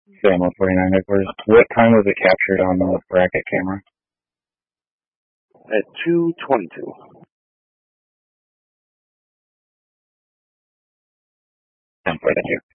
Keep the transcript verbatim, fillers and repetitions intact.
Demo forty-nine headquarters. What time was it captured on the bracket camera? At two twenty-two. ten forty-two.